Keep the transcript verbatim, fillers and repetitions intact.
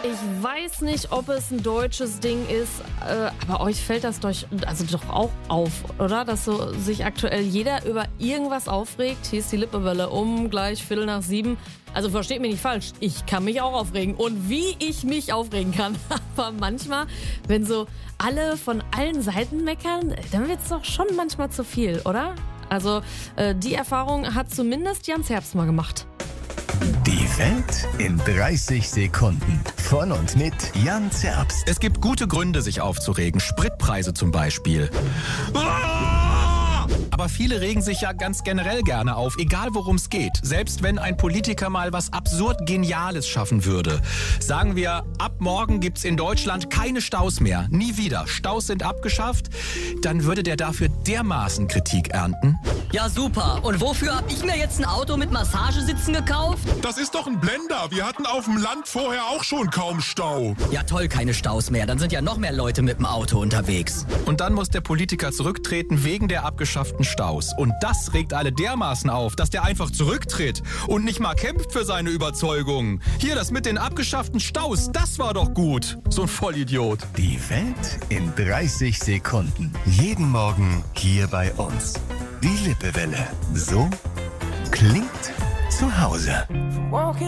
ich weiß nicht, ob es ein deutsches Ding ist, äh, aber euch fällt das doch, also doch auch auf, oder? Dass so sich aktuell jeder über irgendwas aufregt. Hier ist die Lippewelle um gleich Viertel nach sieben. Also versteht mich nicht falsch, ich kann mich auch aufregen. Und wie ich mich aufregen kann. Aber manchmal, wenn so alle von allen Seiten meckern, dann wird es doch schon manchmal zu viel, oder? Also äh, die Erfahrung hat zumindest Jans Herbst mal gemacht. Die Welt in dreißig Sekunden. Von und mit Jan Zerbst. Es gibt gute Gründe, sich aufzuregen. Spritpreise zum Beispiel. Aber viele regen sich ja ganz generell gerne auf, egal worum es geht. Selbst wenn ein Politiker mal was absurd Geniales schaffen würde. Sagen wir, ab morgen gibt's in Deutschland keine Staus mehr. Nie wieder. Staus sind abgeschafft. Dann würde der dafür dermaßen Kritik ernten. Ja, super. Und wofür hab ich mir jetzt ein Auto mit Massagesitzen gekauft? Das ist doch ein Blender. Wir hatten auf dem Land vorher auch schon kaum Stau. Ja toll, keine Staus mehr. Dann sind ja noch mehr Leute mit dem Auto unterwegs. Und dann muss der Politiker zurücktreten wegen der abgeschafften Staus. Und das regt alle dermaßen auf, dass der einfach zurücktritt und nicht mal kämpft für seine Überzeugungen. Hier, das mit den abgeschafften Staus, das war doch gut. So ein Vollidiot. Die Welt in dreißig Sekunden. Jeden Morgen hier bei uns. Die Lippewelle. So klingt zu Hause. Walking